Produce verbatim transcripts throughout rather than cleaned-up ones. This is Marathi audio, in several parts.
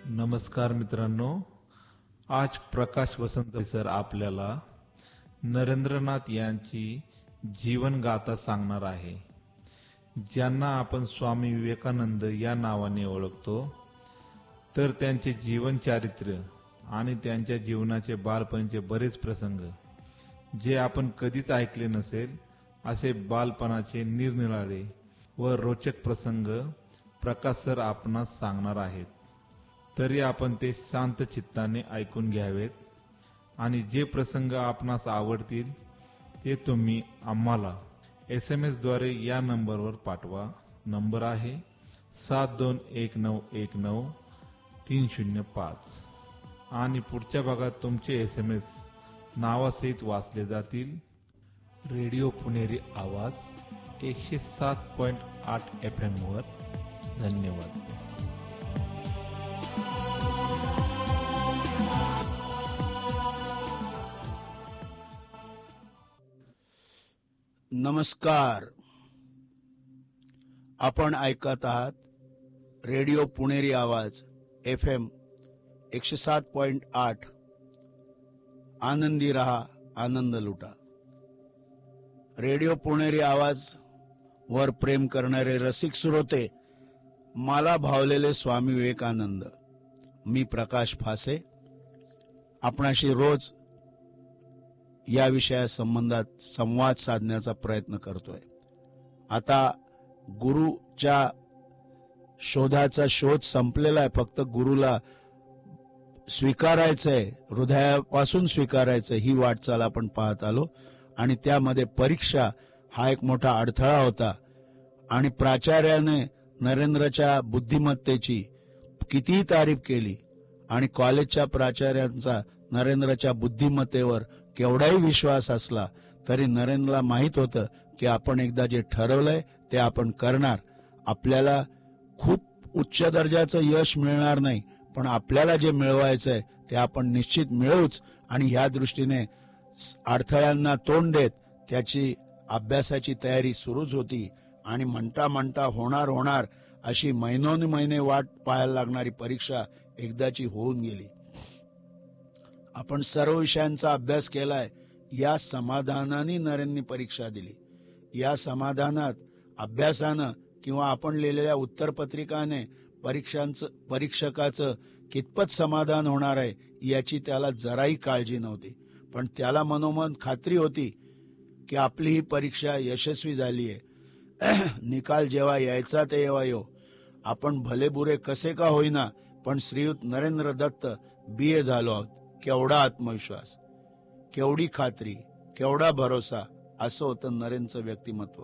नमस्कार मित्रांनो, आज प्रकाश वसंत सर आपल्याला नरेंद्रनाथ यांची जीवनगाथा सांगणार आहे, ज्यांना आपण स्वामी विवेकानंद या नावाने ओळखतो. तर त्यांचे जीवन चारित्र्य आणि त्यांच्या जीवनाचे बालपणीचे बरेच प्रसंग जे आपण कधीच ऐकले नसेल असे बालपणाचे निरनिराळे व रोचक प्रसंग प्रकाश सर आपणास सांगणार आहेत. तरी आपण ते शांत चित्ताने ऐकून घ्यावेत आणि जे प्रसंग आपणास आवडतील ते तुम्ही आम्हाला एस एम एस द्वारे या नंबरवर पाठवा. नंबर आहे सात दोन एक नऊ एक नऊ तीन शून्य पाच आणि पुढच्या भागात तुमचे एस एम एस नावासहित वाचले जातील. रेडिओ पुणेरी आवाज एकशे सात पॉइंट आठ एफ एम वर. धन्यवाद. नमस्कार. आपण ऐकत आहात रेडिओ पुणेरी आवाज एफ एम एकशे सात पॉइंट आठ. आनंदी रहा, आनंद लुटा. रेडिओ पुणेरी आवाज वर प्रेम करणारे रसिक श्रोते, मला भावलेले स्वामी विवेकानंद, मी प्रकाश फासे आपणाशी रोज या विषया संबंधात संवाद साधण्याचा प्रयत्न करतोय. आता गुरुच्या शोधाचा शोध संपलेला आहे. फक्त गुरुला स्वीकारायचंय, हृदयापासून स्वीकारायचं, ही वाटचाल आपण पाहत आलो. आणि त्यामध्ये परीक्षा हा एक मोठा अडथळा होता. आणि प्राचार्याने नरेंद्रच्या बुद्धिमत्तेची कितीही तारीफ केली आणि कॉलेजच्या प्राचार्यांचा नरेंद्रच्या बुद्धिमत्तेवर केवढाही विश्वास असला तरी नरेंद्रला माहित होतं की आपण एकदा जे ठरवलंय ते आपण करणार. आपल्याला खूप उच्च दर्जाचं यश मिळणार नाही, पण आपल्याला जे मिळवायचंय ते आपण निश्चित मिळवूच. आणि ह्या दृष्टीने अडथळ्यांना तोंड देत त्याची अभ्यासाची तयारी सुरूच होती. आणि म्हणता म्हणता होणार होणार अशी महिनोन महिने वाट पाहायला लागणारी परीक्षा एकदाची होऊन गेली. आपण सर्व विषयांचा अभ्यास केलाय. या समाधानाने नरेंद्रनी परीक्षा दिली. या समाधानात अभ्यासानं किंवा आपण लिहिलेल्या उत्तरपत्रिकाने परीक्षांचं परीक्षकाचं कितपत समाधान होणार आहे याची त्याला जराही काळजी नव्हती. पण त्याला मनोमन खात्री होती की आपली ही परीक्षा यशस्वी झालीय. निकाल जेव्हा यायचा ते येवा येऊ, आपण भले बुरे कसे का होईना पण श्रीयुत नरेंद्र दत्त बी ए झालो आहोत. केवढा आत्मविश्वास, केवढी खात्री, केवढा भरोसा, असं होतं नरेंद्रचं व्यक्तिमत्व.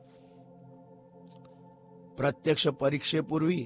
प्रत्यक्ष परीक्षेपूर्वी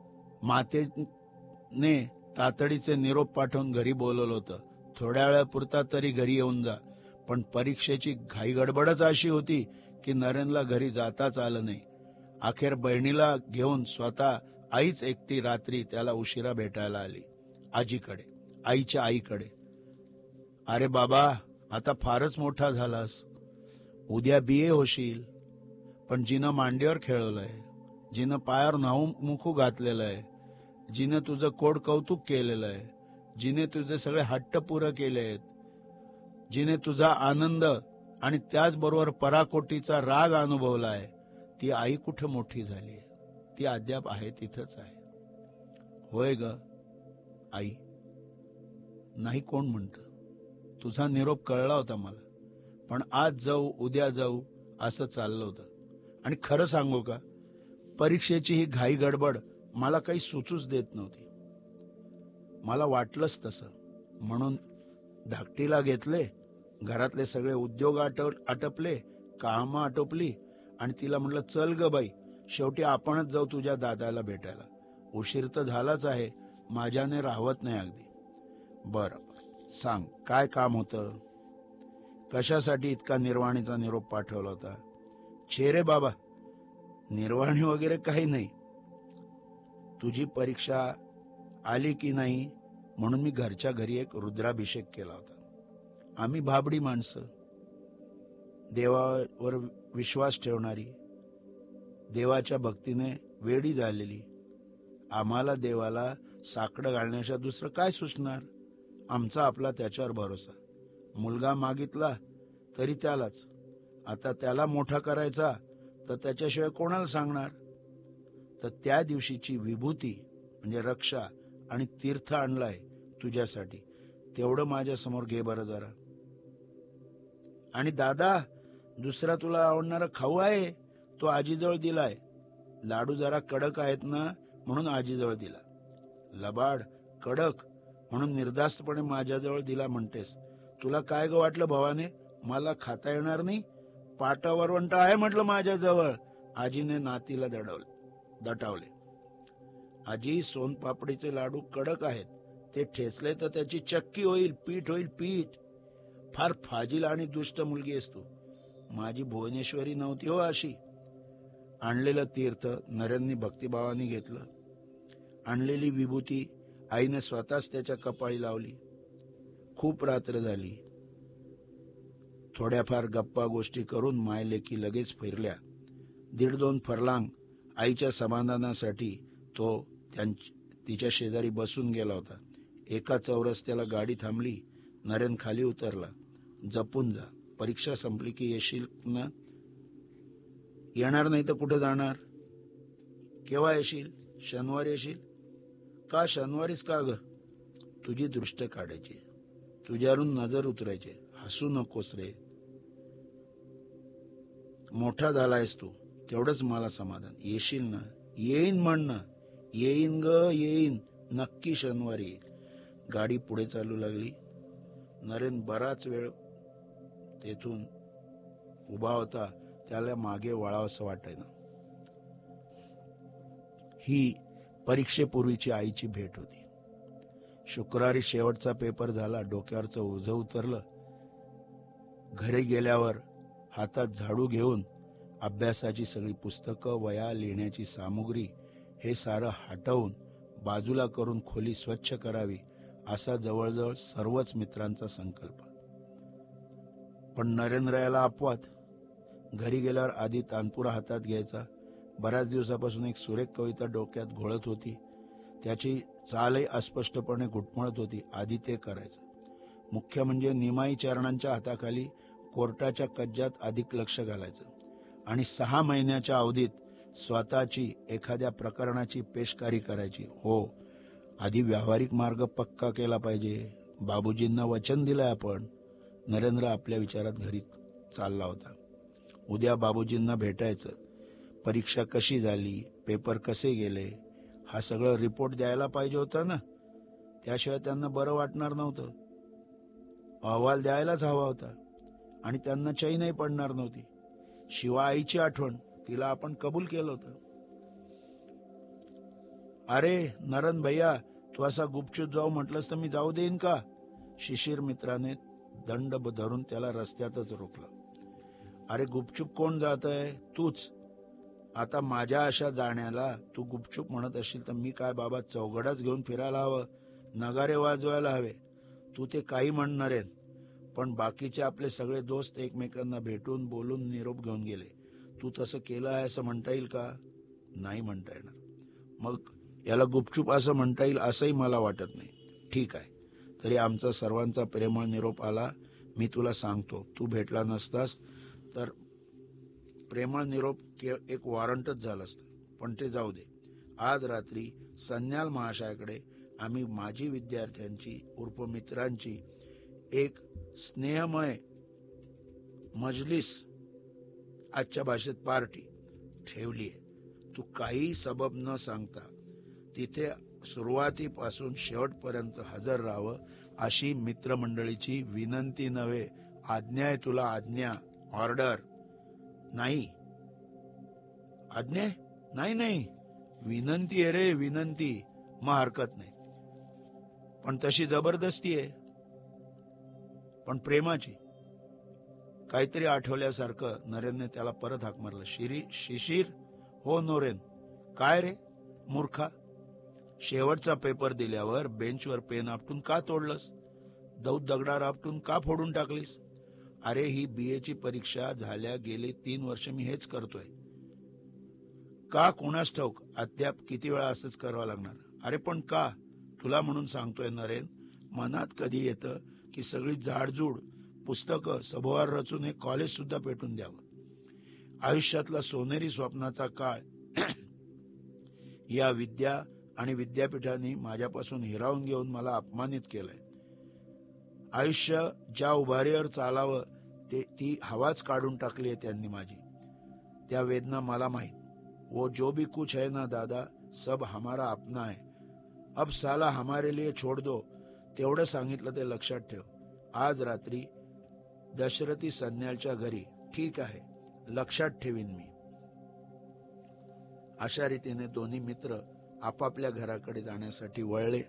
मातेने तातडीचे निरोप पाठवून घरी बोलवलं होतं. थोड्या वेळापुरता तरी घरी येऊन जा. पण परीक्षेची घाई गडबडच अशी होती की नरेंद्रला घरी जाताच आलं नाही. अखेर बहिणीला घेऊन स्वतः आईच एकटी रात्री त्याला उशिरा भेटायला आली. आजीकडे, आईच्या आईकडे. अरे बाबा, आता फारच मोठा झालास, उद्या बी ए होशील. पण जिनं मांडीवर खेळवलंय, जिनं पायावर न्हाऊ मुखू घातलेलं आहे, जिनं तुझं कोड कौतुक केलेलं आहे, जिने तुझे सगळे हट्ट पुरं केलेत, जिने तुझा आनंद आणि त्याचबरोबर पराकोटीचा राग अनुभवलाय, ती आई कुठं मोठी झाली? ती अद्याप आहे तिथंच आहे. होय ग आई, नाही कोण म्हणत. तुझा निरोप कळला होता मला, पण आज जाऊ उद्या जाऊ असं चाललं होतं. आणि खरं सांगू का, परीक्षेची ही घाई गडबड मला काही सुचूच देत नव्हती. मला वाटलंच तसं, म्हणून धाकटीला घेतले, घरातले सगळे उद्योग आटपले, कामं आटोपली आणि तिला म्हटलं चल ग बाई, शेवटी आपणच जाऊ तुझ्या दादाला भेटायला. उशीर तर झालाच आहे, माझ्याने राहवत नाही अगदी. बरं सांग, काय काम होतं? कशासाठी इतका निर्वाणीचा निरोप पाठवला होता? छे रे बाबा, निर्वाणी वगैरे काही नाही. तुझी परीक्षा आली की नाही म्हणून मी घरच्या घरी एक रुद्राभिषेक केला होता. आम्ही भाबडी माणसं, देवावर विश्वास ठेवणारी, देवाच्या भक्तीने वेडी झालेली, आम्हाला देवाला साकडं घालण्याच्या दुसरं काय सुचणार. आमचा आपला त्याच्यावर भरोसा. मुलगा मागितला तरी त्यालाच. आता त्याला मोठा करायचा तर त्याच्याशिवाय कोणाला सांगणार. तर त्या दिवशीची विभूती म्हणजे रक्षा आणि तीर्थ आणलाय तुझ्यासाठी, तेवढं माझ्या समोर घे बरं जरा. आणि दादा, दुसरा तुला आवडणारा खाऊ आहे, तो आजीजवळ दिलाय. लाडू जरा कडक आहेत ना म्हणून आजीजवळ दिला. लबाड कडक म्हणून निर्धास्तपणे माझ्याजवळ दिला म्हणतेस. तुला काय ग वाटलं भवाने, मला खाता येणार नाही? पाटा वरवंटा आहे म्हटलं माझ्याजवळ. आजीने नातीला दडवले दटावले. आजी, सोनपापडीचे लाडू कडक आहेत, ते ठेचले तर त्याची चक्की होईल, पीठ होईल पीठ. फार फाजील आणि दुष्ट मुलगी आहेस तू. माझी भुवनेश्वरी नव्हती हो अशी. आणलेलं तीर्थ नरेंनी भक्तिभावाने घेतलं. आणलेली विभूती आईने स्वतःच त्याच्या कपाळी लावली. खूप रात्र झाली. थोड्याफार गप्पा गोष्टी करून मायलेकी लगेच फिरल्या. दीड दोन फरलांग आईच्या समाधानासाठी तो तिच्या शेजारी बसून गेला होता. एका चौरस्त्याला गाडी थांबली. नरेन खाली उतरला. जपून जा, परीक्षा संपली की येशील ना? येणार नाही तर कुठे जाणार? केव्हा येशील? शनिवारी येशील का? शनिवारीच का ग? तुझी दृष्ट काढायची, तुझ्यावरून नजर उतरायची. हसू नकोस रे. मोठा झालायस तू, तेवढंच मला समाधान. येशील ना? येईन म्हण ना. येईन ग येईन, नक्की शनिवारी येईल. गाडी पुढे चालू लागली. नरेन बराच वेळ तेथून उभा होता. त्याला मागे वळावंसं वाटायना. ही परीक्षेपूर्वीची आईची भेट होती. शुक्रवारी शेवटचा पेपर झाला. डोक्यावरचं ओझं उतरलं. घरी गेल्यावर हातात झाडू घेऊन अभ्यासाची सगळी पुस्तकं, वया, लिहिण्याची सामुग्री हे सारं हटवून बाजूला करून खोली स्वच्छ करावी असा जवळजवळ सर्वच मित्रांचा संकल्प. पण नरेंद्र याला अपवाद. घरी गेल्यावर आधी तानपुरा हातात घ्यायचा. बऱ्याच दिवसापासून एक सुरेख कविता डोक्यात घोळत होती. त्याची चालही अस्पष्टपणे घुटमळत होती. आधी ते करायचं. मुख्य म्हणजे निमाई चरणांच्या हाताखाली कोर्टाच्या कज्जात अधिक लक्ष घालायचं. आणि सहा महिन्याच्या अवधीत स्वतःची एखाद्या प्रकरणाची पेशकारी करायची. हो, आधी व्यावहारिक मार्ग पक्का केला पाहिजे. बाबूजींना वचन दिलंय आपण. नरेंद्र आपल्या विचारात घरी चालला होता. उद्या बाबूजींना भेटायचं. परीक्षा कशी झाली, पेपर कसे गेले, हा सगळं रिपोर्ट द्यायला पाहिजे होता ना. त्याशिवाय त्यांना बरं वाटणार नव्हतं. अहवाल द्यायलाच हवा होता. आणि त्यांना चैनही पडणार नव्हती. शिवाय आईची आठवण, तिला आपण कबूल केलं होतं. अरे नरन भैया, तू असा गुपचूप जाऊ म्हटलंस तर मी जाऊ देईन का? शिशिर मित्राने दंड धरून त्याला रस्त्यातच रोखलं. अरे गुपचूप कोण जात आहे? तूच. आता माझ्या अशा जाण्याला तू गुपचूप म्हणत असशील तर मी काय बाबा चौघडाच घेऊन फिरायला हवं, नगारे वाजवायला हवे? तू ते काही म्हणणार आहे, पण बाकीचे आपले सगळे दोस्त एकमेकांना भेटून बोलून निरोप घेऊन गेले. तू तसं केलं आहे असं म्हणता येईल का? नाही म्हणता येणार. मग याला गुपचूप असं म्हणता येईल असंही मला वाटत नाही. ठीक आहे, तरी आमचा सर्वांचा प्रेमळ निरोप आला. मी तुला सांगतो, तू भेटला नसतास तर प्रेमळ निरोप एक वॉरंटच झालं असतं. पण ते जाऊ दे. आज रात्री सन्याल महाशयाकडे आम्ही माजी विद्यार्थ्यांची उर्फ मित्रांची एक स्नेहमय मजलिस, आजच्या भाषेत पार्टी ठेवली आहे. तू काही सबब न सांगता तिथे सुरुवातीपासून शेवटपर्यंत हजर राहावं अशी मित्रमंडळीची विनंती नव्हे, आज्ञा आहे तुला. आज्ञा, ऑर्डर. नाही आज्ञा नाही नाही विनंती आहे रे, विनंती. मग हरकत नाही, पण तशी जबरदस्ती आहे, पण प्रेमाची. काहीतरी आठवल्यासारखं नरेनने त्याला परत हाक मारलं. शिरी शिशिर. हो नोरेन. काय रे मूर्खा, शेवटचा पेपर दिल्यावर बेंचवर पेन आपटून का तोडलंस? दौत दगडावर आपटून का फोडून टाकलीस? अरे ही बीएची परीक्षा झाल्या गेले तीन वर्ष मी हेच करतोय. का कोणास ठाऊक, अद्याप किती वेळा असंच करावं लागणार. अरे पण का? तुला म्हणून सांगतोय नरेन, मनात कधी येतं की सगळी जाडजूड पुस्तकं सभोवार रचून हे कॉलेज सुद्धा पेटून द्यावं. आयुष्यातला सोनेरी स्वप्नाचा काळ या विद्या आणि विद्यापीठांनी माझ्यापासून हिरावून घेऊन मला अपमानित केलंय. आयुष्य ज्या उभारीवर चालावं ते ती हवाच काढून टाकली आहे त्यांनी माझी. त्या वेदना मला माहित. वो जो भी कुछ है ना दादा, सब हमारा अपना है. अब साला हमारे लिए छोड़ दो. तेवढं सांगितलं ते लक्षात ठेव. आज रात्री दशरथी सन्यालच्या घरी. ठीक आहे, लक्षात ठेवीन मी. अशा रीतीने दोन्ही मित्र आपापल्या घराकडे जाण्यासाठी वळले.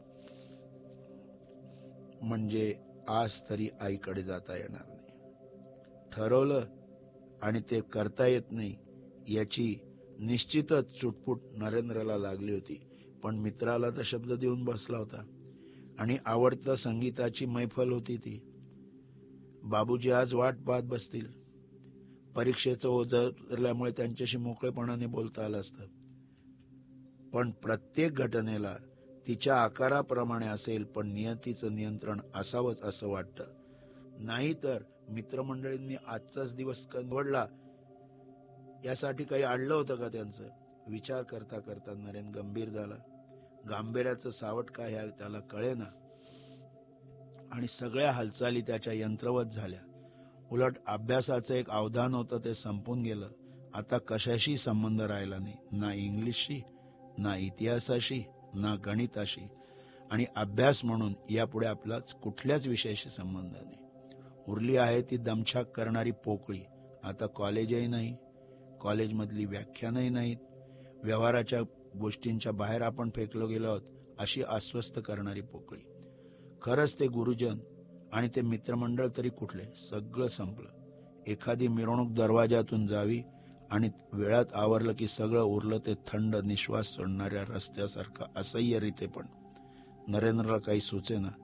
म्हणजे आज तरी आईकडे जाता येणार नाही. ठरवलं आणि ते करता येत नाही याची निश्चितच चुटपुट नरेंद्रला लागली होती. पण मित्राला तर शब्द देऊन बसला होता आणि आवडत्या संगीताची मैफल होती ती. बाबूजी आज वाट पाहत बसतील. परीक्षेचं ओझं उतरल्यामुळे त्यांच्याशी मोकळेपणाने बोलता आलं असतं. पण प्रत्येक घटनेला तिच्या आकाराप्रमाणे असेल, पण नियतीचं नियंत्रण असावंच असं वाटतं. नाहीतर मित्रमंडळींनी आजचाच दिवस निवडला यासाठी काही अडलं होतं का त्यांचं? विचार करता करता नरेन गंभीर झाला. गांभीर्याचं सावट काय ह्या त्याला कळेना आणि सगळ्या हालचाली त्याच्या यंत्रवत झाल्या. उलट अभ्यासाचं एक अवधान होतं ते संपून गेलं. आता कशाशी संबंध राहिला नाही. ना इंग्लिशशी, ना इतिहासाशी, ना गणिताशी. आणि अभ्यास म्हणून यापुढे आपलाच कुठल्याच विषयाशी संबंध नाही. उरली आहे ती दमछाक करणारी पोकळी. आता कॉलेजही नाही, कॉलेजमधली व्याख्यानही नाहीत, व्यवहाराच्या गोष्टींच्या बाहेर आपण फेकलो गेलो आहोत अशी अस्वस्थ करणारी पोकळी. खरंच ते गुरुजन आणि ते मित्रमंडळ तरी कुठले? सगळं संपलं. एखादी मिरवणूक दरवाजातून जावी आणि वेळात आवरलं की सगळं उरलं ते थंड निश्वास सोडणाऱ्या रस्त्यासारखं असह्य रीते. पण नरेंद्रला काही सुचेना.